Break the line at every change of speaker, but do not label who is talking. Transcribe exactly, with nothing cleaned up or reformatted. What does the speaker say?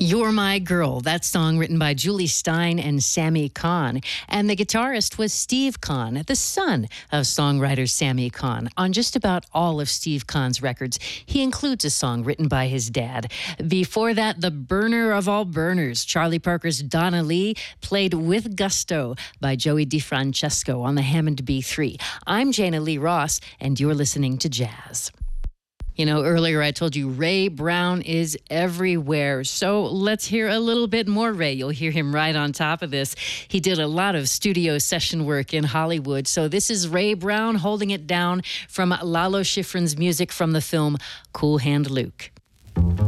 You're My Girl, that song written by Julie Stein and Sammy Cahn. And the guitarist was Steve Cahn, the son of songwriter Sammy Cahn. On just about all of Steve Cahn's records, he includes a song written by his dad. Before that, the burner of all burners, Charlie Parker's Donna Lee, played With Gusto by Joey DeFrancesco on the Hammond B three. I'm Jana Lee Ross, and you're listening to Jazz. You know, earlier I told you Ray Brown is everywhere. So let's hear a little bit more Ray. You'll hear him right on top of this. He did a lot of studio session work in Hollywood. So this is Ray Brown holding it down from Lalo Schifrin's music from the film Cool Hand Luke.